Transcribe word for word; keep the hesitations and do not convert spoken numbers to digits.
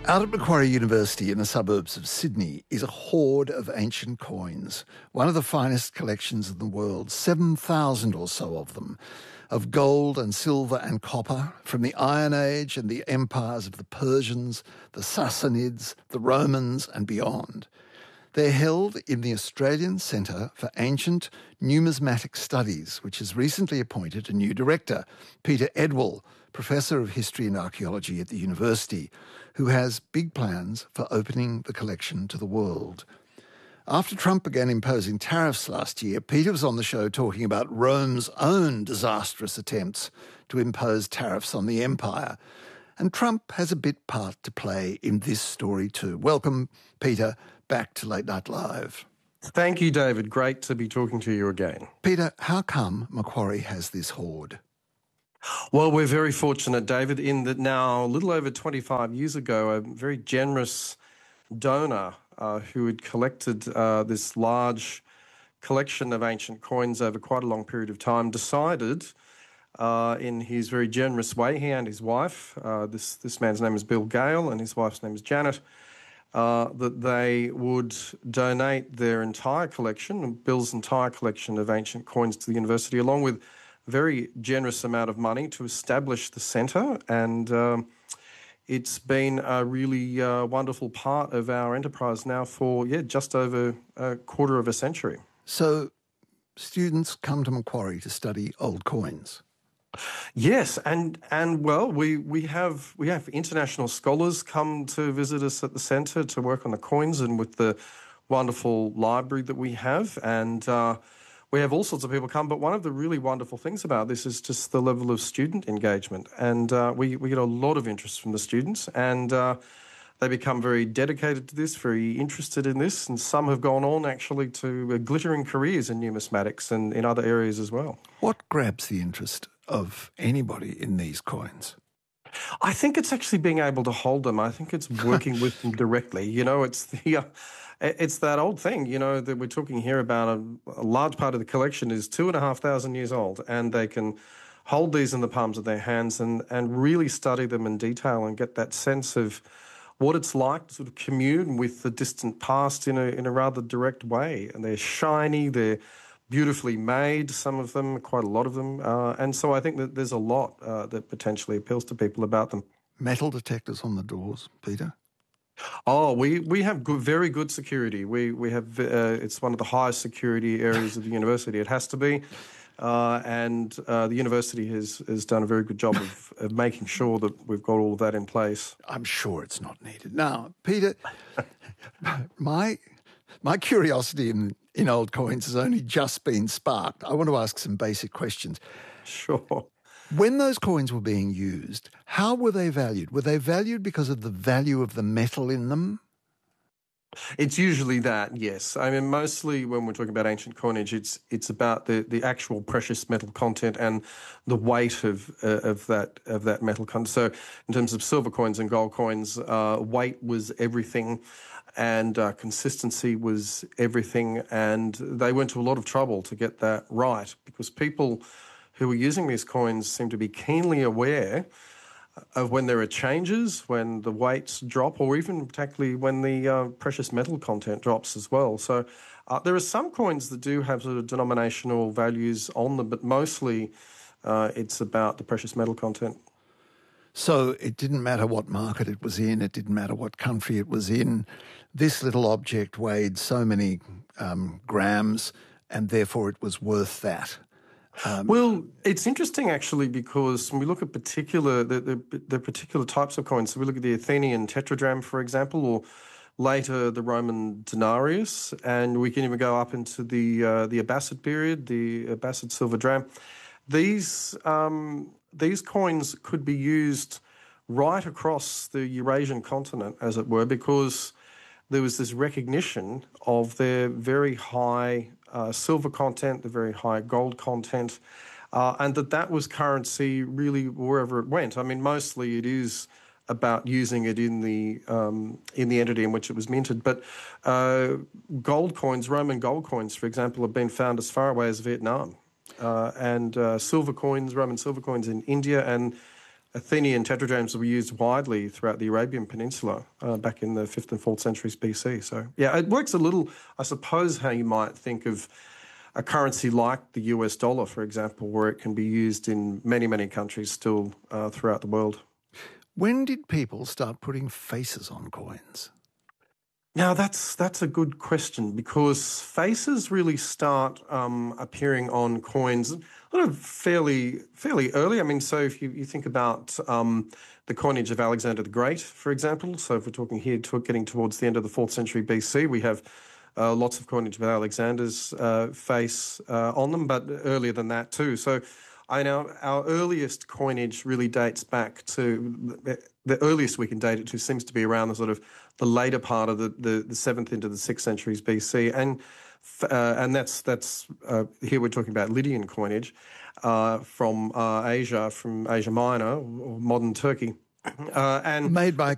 Out at Macquarie University in the suburbs of Sydney is a hoard of ancient coins, one of the finest collections in the world, seven thousand or so of them, of gold and silver and copper from the Iron Age and the empires of the Persians, the Sassanids, the Romans and beyond. They're held in the Australian Centre for Ancient Numismatic Studies, which has recently appointed a new director, Peter Edwell, Professor of History and Archaeology at the university, who has big plans for opening the collection to the world. After Trump began imposing tariffs last year, Peter was on the show talking about Rome's own disastrous attempts to impose tariffs on the empire. And Trump has a bit part to play in this story too. Welcome, Peter, back to Late Night Live. Thank you, David. Great to be talking to you again. Peter, how come Macquarie has this hoard? Well, we're very fortunate, David, in that now, a little over twenty-five years ago, a very generous donor uh, who had collected uh, this large collection of ancient coins over quite a long period of time decided, uh, in his very generous way, he and his wife, uh, this, this man's name is Bill Gale and his wife's name is Janet, uh, that they would donate their entire collection, Bill's entire collection of ancient coins to the university, along with very generous amount of money to establish the centre, and um, it's been a really uh, wonderful part of our enterprise now for, yeah, just over a quarter of a century. So students come to Macquarie to study old coins? Yes, and and well, we, we have we have international scholars come to visit us at the centre to work on the coins and with the wonderful library that we have, and uh, we have all sorts of people come, but one of the really wonderful things about this is just the level of student engagement. And uh, we, we get a lot of interest from the students, and uh, they become very dedicated to this, very interested in this, and some have gone on actually to uh, glittering careers in numismatics and in other areas as well. What grabs the interest of anybody in these coins? I think it's actually being able to hold them. I think it's working with them directly. You know, it's the... Uh, It's that old thing, you know, that we're talking here about. A, a large part of the collection is two and a half thousand years old, and they can hold these in the palms of their hands and, and really study them in detail and get that sense of what it's like to sort of commune with the distant past in a in a rather direct way. And they're shiny, they're beautifully made, some of them, quite a lot of them. Uh, and so I think that there's a lot uh, that potentially appeals to people about them. Metal detectors on the doors, Peter? Oh, we, we have good, very good security. We we have uh, it's one of the highest security areas of the university. It has to be, uh, and uh, the university has has done a very good job of, of making sure that we've got all of that in place. I'm sure it's not needed. Now, Peter, my my curiosity in in old coins has only just been sparked. I want to ask some basic questions. Sure. When those coins were being used, how were they valued? Were they valued because of the value of the metal in them? It's usually that, yes. I mean, mostly when we're talking about ancient coinage, it's it's about the, the actual precious metal content and the weight of uh, of that of that metal content. So, in terms of silver coins and gold coins, uh, weight was everything, and uh, consistency was everything, and they went to a lot of trouble to get that right because people who were using these coins seem to be keenly aware of when there are changes, when the weights drop, or even particularly when the uh, precious metal content drops as well. So uh, there are some coins that do have sort of denominational values on them, but mostly uh, it's about the precious metal content. So it didn't matter what market it was in, it didn't matter what country it was in. This little object weighed so many um, grams, and therefore it was worth that. Um, well, it's interesting actually because when we look at particular the, the, the particular types of coins, so we look at the Athenian tetradrachm, for example, or later the Roman denarius, and we can even go up into the uh, the Abbasid period, the Abbasid silver drachm. These um, these coins could be used right across the Eurasian continent, as it were, because there was this recognition of their very high uh, silver content, the very high gold content, uh, and that that was currency really wherever it went. I mean, mostly it is about using it in the um, in the entity in which it was minted. But uh, gold coins, Roman gold coins, for example, have been found as far away as Vietnam, uh, and uh, silver coins, Roman silver coins in India, and Athenian tetradrachms were used widely throughout the Arabian Peninsula uh, back in the fifth and fourth centuries B C. So, yeah, it works a little, I suppose, how you might think of a currency like the U S dollar, for example, where it can be used in many, many countries still uh, throughout the world. When did people start putting faces on coins? Now, that's that's a good question, because faces really start um, appearing on coins sort of fairly fairly early. I mean, so if you, you think about um, the coinage of Alexander the Great, for example, so if we're talking here to getting towards the end of the fourth century B C, we have uh, lots of coinage with Alexander's uh, face uh, on them, but earlier than that too. So I know our earliest coinage really dates back to the, the earliest we can date it to seems to be around the sort of the later part of the, the, the seventh into the sixth centuries B C, and uh, and that's that's uh, here we're talking about Lydian coinage uh, from uh, Asia, from Asia Minor or modern Turkey, uh, and made by